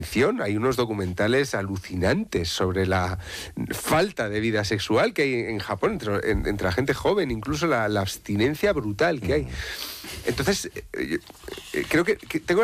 Hay unos documentales alucinantes sobre la falta de vida sexual que hay en Japón entre la gente joven, incluso la abstinencia brutal que hay. Entonces, creo que tengo